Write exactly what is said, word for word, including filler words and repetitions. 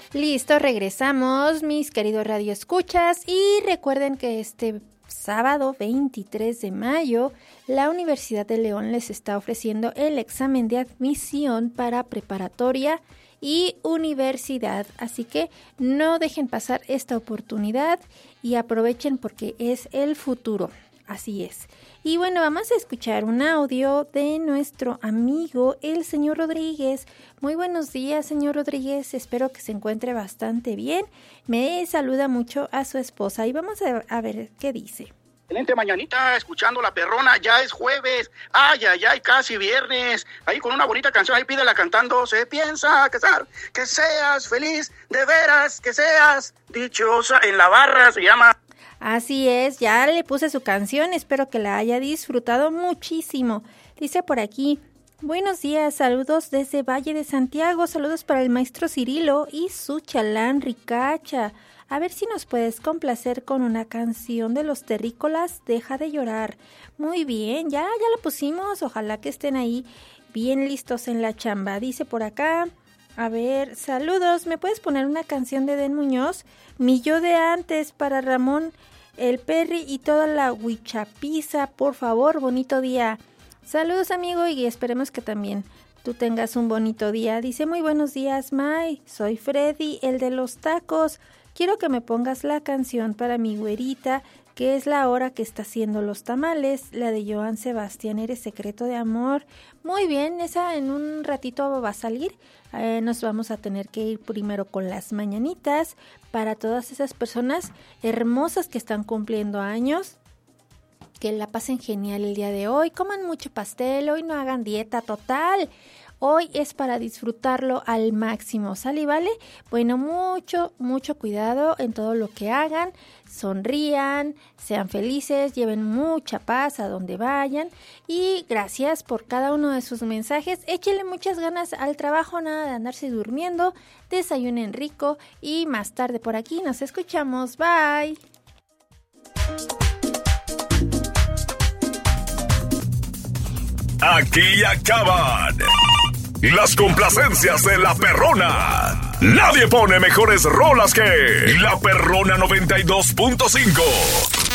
Listo, regresamos, mis queridos radioescuchas, y recuerden que este sábado veintitrés de mayo la Universidad de León les está ofreciendo el examen de admisión para preparatoria y universidad, así que no dejen pasar esta oportunidad y aprovechen porque es el futuro, así es. Y bueno, vamos a escuchar un audio de nuestro amigo, el señor Rodríguez. Muy buenos días, señor Rodríguez. Espero que se encuentre bastante bien. Me saluda mucho a su esposa y vamos a, a ver qué dice. Excelente mañanita, escuchando La Perrona. Ya es jueves. Ay, ay, ay, casi viernes. Ahí con una bonita canción, ahí pídela cantando. Se piensa casar. Que seas feliz, de veras, que seas dichosa. En la barra se llama... Así es, ya le puse su canción, espero que la haya disfrutado muchísimo. Dice por aquí, buenos días, saludos desde Valle de Santiago, saludos para el maestro Cirilo y su chalán Ricacha. A ver si nos puedes complacer con una canción de los terrícolas, Deja de llorar. Muy bien, ya, ya la pusimos, ojalá que estén ahí bien listos en la chamba. Dice por acá... A ver, saludos, ¿me puedes poner una canción de Den Muñoz? Mi yo de antes para Ramón, el Perry y toda la Huichapiza, por favor, bonito día. Saludos, amigo, y esperemos que también tú tengas un bonito día. Dice, muy buenos días, May, soy Freddy, el de los tacos. Quiero que me pongas la canción para mi güerita, que es la hora que está haciendo los tamales, la de Joan Sebastián, Eres secreto de amor. Muy bien, esa en un ratito va a salir. Eh, nos vamos a tener que ir primero con las mañanitas para todas esas personas hermosas que están cumpliendo años. Que la pasen genial el día de hoy, coman mucho pastel, hoy no hagan dieta total. Hoy es para disfrutarlo al máximo, ¿sale y vale? Bueno, mucho, mucho cuidado en todo lo que hagan, sonrían, sean felices, lleven mucha paz a donde vayan y gracias por cada uno de sus mensajes. Échenle muchas ganas al trabajo, nada de andarse durmiendo, desayunen rico y más tarde por aquí nos escuchamos. Bye. Aquí acaban las complacencias de La Perrona. Nadie pone mejores rolas que La Perrona noventa y dos punto cinco.